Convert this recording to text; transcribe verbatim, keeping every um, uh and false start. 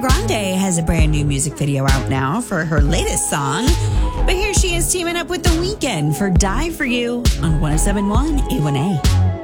Grande has a brand new music video out now for her latest song. But here she is teaming up with The Weeknd for Die For You on one oh seven point one A one A.